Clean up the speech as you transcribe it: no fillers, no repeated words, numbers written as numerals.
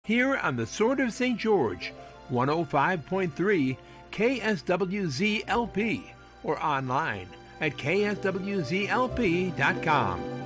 here on the Sword of St. George, 105.3 KSWZ-LP, or online at kswzlp.com.